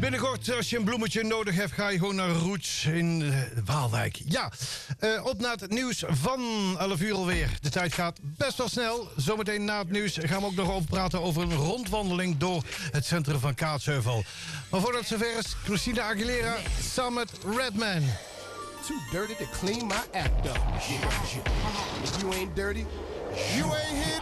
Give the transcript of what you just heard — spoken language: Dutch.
Binnenkort, als je een bloemetje nodig hebt, ga je gewoon naar Roots in Waalwijk. Ja, op naar het nieuws van 11 uur alweer. De tijd gaat best wel snel. Zometeen na het nieuws gaan we ook nog over praten over een rondwandeling door het centrum van Kaatsheuvel. Maar voordat het zover is, Christina Aguilera samen met Redman. Too dirty to clean my act up. If you ain't dirty, you ain't here.